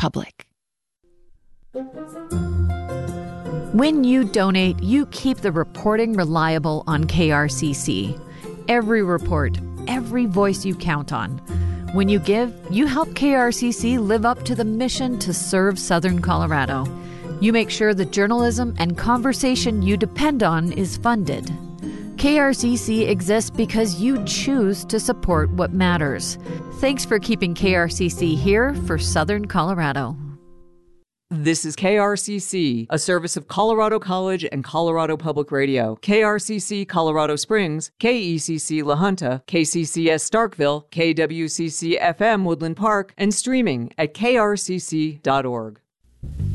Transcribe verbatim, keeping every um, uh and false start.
public. When you donate, you keep the reporting reliable on K R C C. Every report, every voice you count on. When you give, you help K R C C live up to the mission to serve Southern Colorado. You make sure the journalism and conversation you depend on is funded. K R C C exists because you choose to support what matters. Thanks for keeping K R C C here for Southern Colorado. This is K R C C, a service of Colorado College and Colorado Public Radio. K R C C Colorado Springs, K E C C La Junta, K C C S Starkville, K W C C F M Woodland Park, and streaming at K R C C dot org.